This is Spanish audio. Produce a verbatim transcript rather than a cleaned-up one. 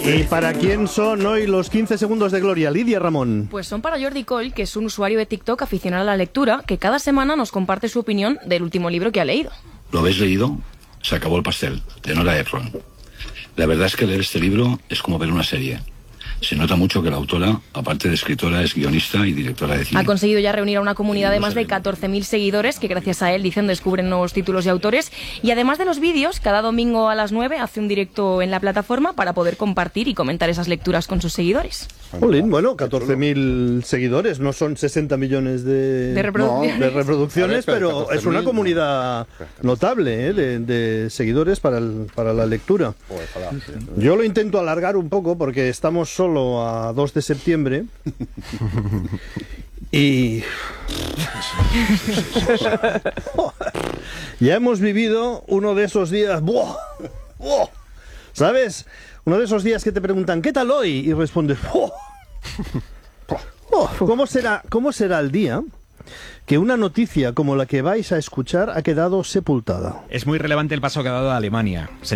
¿Y para quién son hoy los quince segundos de gloria? Lidia Ramón. Pues son para Jordi Coll, que es un usuario de TikTok aficionado a la lectura, que cada semana nos comparte su opinión del último libro que ha leído. ¿Lo habéis leído? Se acabó el pastel, de Nora Ephron. La verdad es que leer este libro es como ver una serie. Se nota mucho que la autora, aparte de escritora, es guionista y directora de cine. Ha conseguido ya reunir a una comunidad de más de catorce mil seguidores que gracias a él, dicen, descubren nuevos títulos y autores. Y además de los vídeos, cada domingo a las nueve hace un directo en la plataforma para poder compartir y comentar esas lecturas con sus seguidores. Jolín, bueno, catorce mil seguidores, no son sesenta millones de, de reproducciones, no, de reproducciones ver, pero, pero es una comunidad notable, ¿eh? de, de seguidores para, el, para la lectura. Yo lo intento alargar un poco porque estamos solo a dos de septiembre y ya hemos vivido uno de esos días, ¡buah! ¡buah! ¿Sabes? Uno de esos días que te preguntan ¿qué tal hoy? Y respondes ¡buah! ¡buah! ¿Cómo será, cómo será el día que una noticia como la que vais a escuchar ha quedado sepultada? Es muy relevante el paso que ha dado Alemania.